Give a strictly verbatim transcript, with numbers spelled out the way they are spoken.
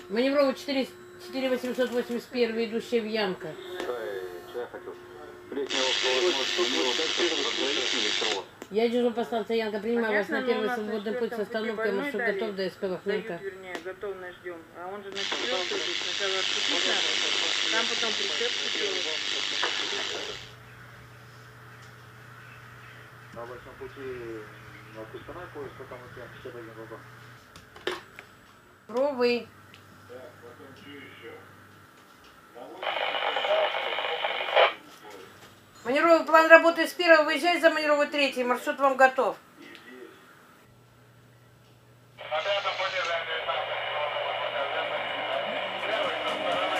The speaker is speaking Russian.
Маневровый четыре восемьсот восемьдесят один, идущая в Ямка. Я дежурю по станции Янка, принимаю вас на первый свободный путь с остановкой, маршрут готов до СП Вахненко. Вернее, готовность ждем. А он же на четвертую здесь сначала отпустить надо, там потом прицепку делать. На обычном пути на Кустанай поезд, потом вот я шестьдесят один вагон. Ровый. Маневровый план работы с первого, выезжай за маневровый третий, маршрут вам готов.